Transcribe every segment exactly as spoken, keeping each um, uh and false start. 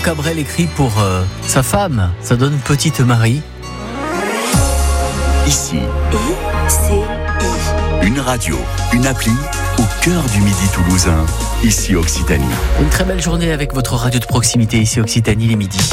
Cabrel écrit pour euh, sa femme. Ça donne Petite Marie. Ici, I C I. une radio, une appli au cœur du Midi toulousain. Ici Occitanie. Une très belle journée avec votre radio de proximité ici Occitanie les midis.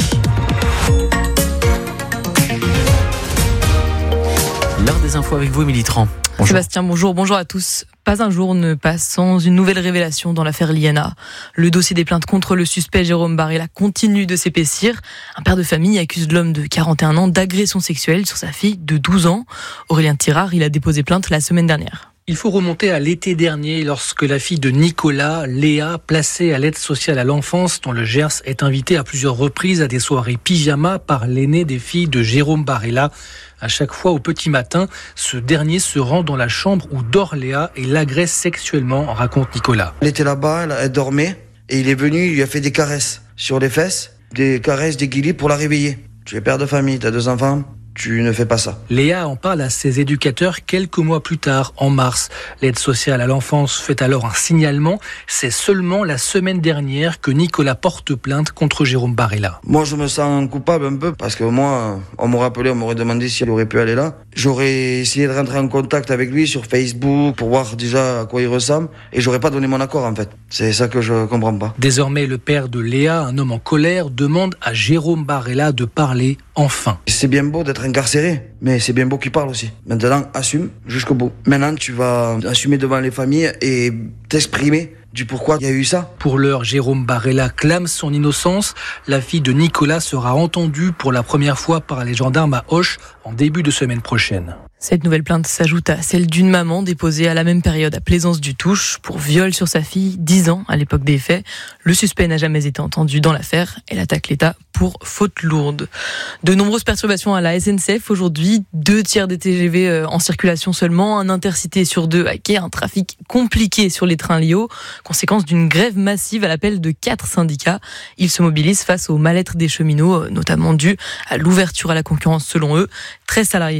L'heure des infos avec vous, Émilie Tran. Bonjour. Sébastien, bonjour, bonjour à tous. Pas un jour ne passe sans une nouvelle révélation dans l'affaire Liana. Le dossier des plaintes contre le suspect Jérôme Barella continue de s'épaissir. Un père de famille accuse l'homme de quarante et un ans d'agression sexuelle sur sa fille de douze ans. Aurélien Tirard, il a déposé plainte la semaine dernière. Il faut remonter à l'été dernier lorsque la fille de Nicolas, Léa, placée à l'aide sociale à l'enfance dans le Gers, est invitée à plusieurs reprises à des soirées pyjama par l'aîné des filles de Jérôme Barella. À chaque fois au petit matin, ce dernier se rend dans la chambre où dort Léa et l'agresse sexuellement, raconte Nicolas. Elle était là-bas, elle, elle dormait et il est venu, il lui a fait des caresses sur les fesses, des caresses, des guilis pour la réveiller. Tu es père de famille, tu as deux enfants. Tu ne fais pas ça. Léa en parle à ses éducateurs quelques mois plus tard, en mars. L'aide sociale à l'enfance fait alors un signalement. C'est seulement la semaine dernière que Nicolas porte plainte contre Jérôme Barella. Moi, je me sens coupable un peu parce que moi, on m'aurait appelé, on m'aurait demandé s'il aurait pu aller là. J'aurais essayé de rentrer en contact avec lui sur Facebook pour voir déjà à quoi il ressemble et j'aurais pas donné mon accord en fait. C'est ça que je comprends pas. Désormais, le père de Léa, un homme en colère, demande à Jérôme Barella de parler enfin. C'est bien beau d'être incarcéré, mais c'est bien beau qu'il parle aussi. Maintenant, assume jusqu'au bout. Maintenant, tu vas assumer devant les familles et t'exprimer du pourquoi il y a eu ça. Pour l'heure, Jérôme Barella clame son innocence. La fille de Nicolas sera entendue pour la première fois par les gendarmes à Auch en début de semaine prochaine. Cette nouvelle plainte s'ajoute à celle d'une maman déposée à la même période à Plaisance-du-Touche pour viol sur sa fille, dix ans à l'époque des faits. Le suspect n'a jamais été entendu dans l'affaire. Elle attaque l'État pour faute lourde. De nombreuses perturbations à la S N C F aujourd'hui. Deux tiers des T G V en circulation seulement. Un intercité sur deux à quai. Un trafic compliqué sur les trains L I O. Conséquence d'une grève massive à l'appel de quatre syndicats. Ils se mobilisent face au mal-être des cheminots, notamment dû à l'ouverture à la concurrence selon eux. treize salariés